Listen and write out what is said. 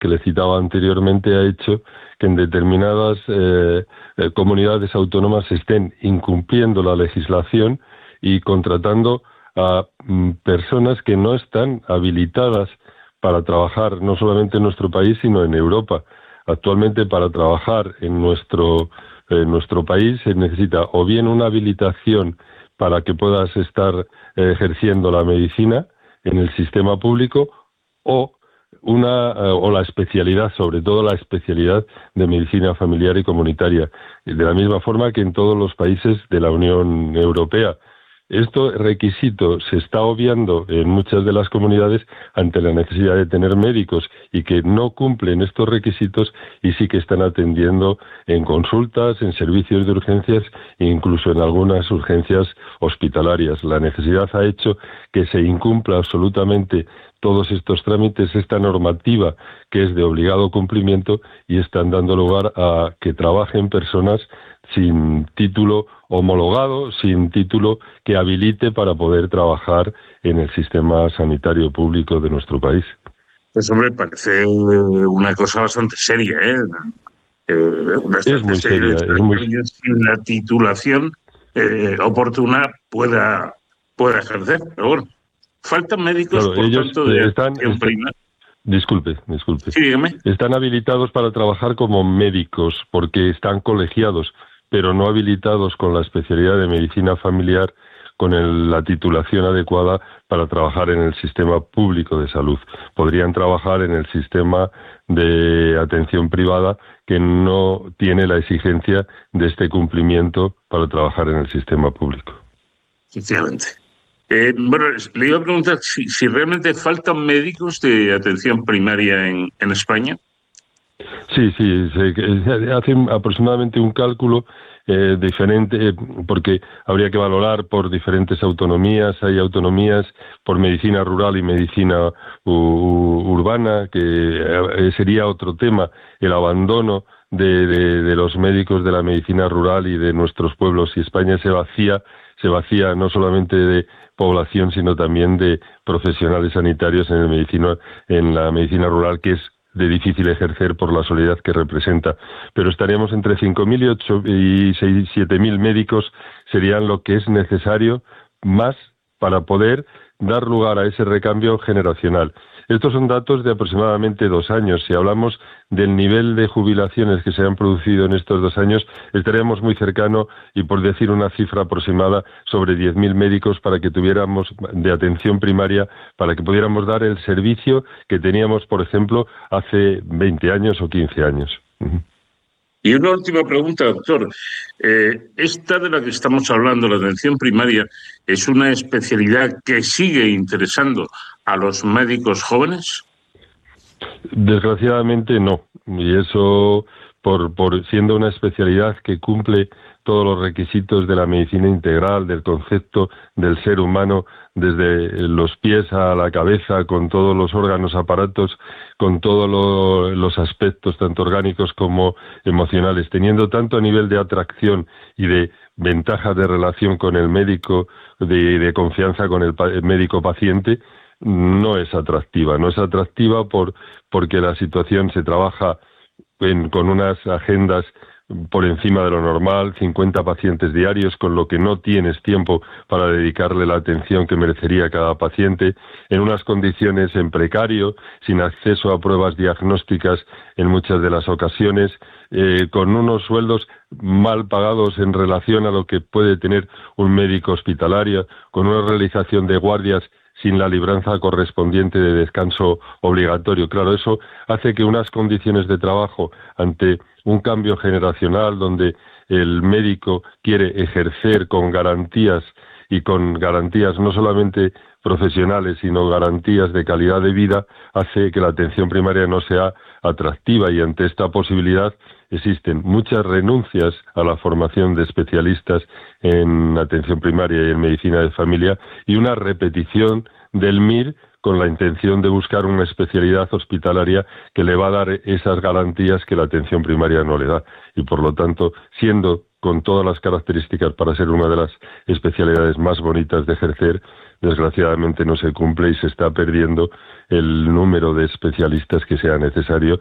que le citaba anteriormente ha hecho que en determinadas comunidades autónomas se estén incumpliendo la legislación y contratando a personas que no están habilitadas para trabajar no solamente en nuestro país, sino en Europa. Actualmente, para trabajar en nuestro país se necesita o bien una habilitación para que puedas estar ejerciendo la medicina en el sistema público o la especialidad, sobre todo la especialidad de medicina familiar y comunitaria, de la misma forma que en todos los países de la Unión Europea. Este requisito se está obviando en muchas de las comunidades ante la necesidad de tener médicos y que no cumplen estos requisitos y sí que están atendiendo en consultas, en servicios de urgencias e incluso en algunas urgencias hospitalarias. La necesidad ha hecho que se incumpla absolutamente todos estos trámites, esta normativa que es de obligado cumplimiento, y están dando lugar a que trabajen personas sin título homologado, sin título que habilite para poder trabajar en el sistema sanitario público de nuestro país. Pues hombre, parece una cosa bastante seria, ¿eh? Es muy seria, es muy... Sin la titulación oportuna pueda ejercer, pero bueno, faltan médicos, claro, por ellos tanto, de atención primaria. Disculpe. Sí, dígame. Están habilitados para trabajar como médicos porque están colegiados, pero no habilitados con la especialidad de medicina familiar con la titulación adecuada para trabajar en el sistema público de salud. Podrían trabajar en el sistema de atención privada que no tiene la exigencia de este cumplimiento para trabajar en el sistema público. Efectivamente. Bueno, le iba a preguntar si realmente faltan médicos de atención primaria en España. Sí, se hace aproximadamente un cálculo diferente, porque habría que valorar por diferentes autonomías. Hay autonomías por medicina rural y medicina urbana, que sería otro tema, el abandono de los médicos de la medicina rural y de nuestros pueblos. Y España se vacía no solamente de población, sino también de profesionales sanitarios en la medicina rural, que es de difícil ejercer por la soledad que representa. Pero estaríamos entre 5.000 y 7.000 médicos, serían lo que es necesario más para poder dar lugar a ese recambio generacional. Estos son datos de aproximadamente 2 años. Si hablamos del nivel de jubilaciones que se han producido en estos 2 años, estaríamos muy cercano, y por decir una cifra aproximada, sobre 10.000 médicos para que tuviéramos de atención primaria, para que pudiéramos dar el servicio que teníamos, por ejemplo, hace 20 años o 15 años. Y una última pregunta, doctor. Esta de la que estamos hablando, la atención primaria, ¿es una especialidad que sigue interesando a los médicos jóvenes? Desgraciadamente no, y eso por siendo una especialidad que cumple todos los requisitos de la medicina integral, del concepto del ser humano, desde los pies a la cabeza, con todos los órganos, aparatos, con todos los aspectos, tanto orgánicos como emocionales, teniendo tanto a nivel de atracción y de ventajas de relación con el médico, de confianza con el médico paciente. No es atractiva porque la situación se trabaja con unas agendas por encima de lo normal, 50 pacientes diarios, con lo que no tienes tiempo para dedicarle la atención que merecería cada paciente, en unas condiciones en precario, sin acceso a pruebas diagnósticas en muchas de las ocasiones, con unos sueldos mal pagados en relación a lo que puede tener un médico hospitalario, con una realización de guardias sin la libranza correspondiente de descanso obligatorio. Claro, eso hace que unas condiciones de trabajo ante un cambio generacional donde el médico quiere ejercer con garantías, y con garantías no solamente profesionales, sino garantías de calidad de vida, hace que la atención primaria no sea atractiva, y ante esta posibilidad existen muchas renuncias a la formación de especialistas en atención primaria y en medicina de familia, y una repetición del MIR con la intención de buscar una especialidad hospitalaria que le va a dar esas garantías que la atención primaria no le da. Y por lo tanto, siendo con todas las características para ser una de las especialidades más bonitas de ejercer, desgraciadamente no se cumple y se está perdiendo el número de especialistas que sea necesario